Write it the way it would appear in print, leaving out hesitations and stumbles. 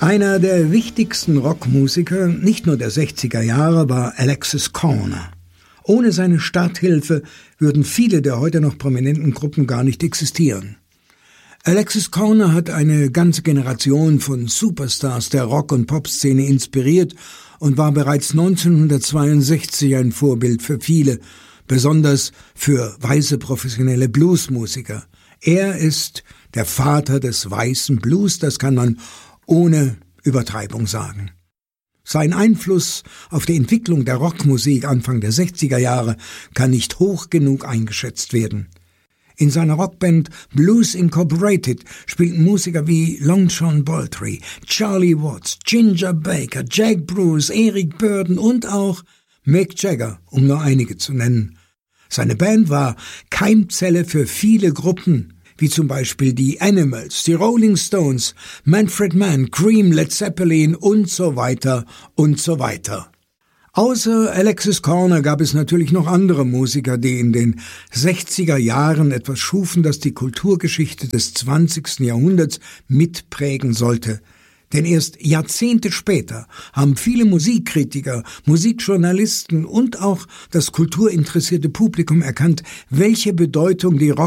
Einer der wichtigsten Rockmusiker, nicht nur der 60er Jahre, war Alexis Korner. Ohne seine Starthilfe würden viele der heute noch prominenten Gruppen gar nicht existieren. Alexis Korner hat eine ganze Generation von Superstars der Rock- und Popszene inspiriert und war bereits 1962 ein Vorbild für viele, besonders für weiße professionelle Bluesmusiker. Er ist der Vater des weißen Blues, das kann man ohne Übertreibung sagen. Sein Einfluss auf die Entwicklung der Rockmusik Anfang der 60er Jahre kann nicht hoch genug eingeschätzt werden. In seiner Rockband Blues Incorporated spielten Musiker wie Long John Baldry, Charlie Watts, Ginger Baker, Jack Bruce, Eric Burdon und auch Mick Jagger, um nur einige zu nennen. Seine Band war Keimzelle für viele Gruppen, wie zum Beispiel die Animals, die Rolling Stones, Manfred Mann, Cream, Led Zeppelin und so weiter und so weiter. Außer Alexis Korner gab es natürlich noch andere Musiker, die in den 60er Jahren etwas schufen, das die Kulturgeschichte des 20. Jahrhunderts mitprägen sollte. Denn erst Jahrzehnte später haben viele Musikkritiker, Musikjournalisten und auch das kulturinteressierte Publikum erkannt, welche Bedeutung die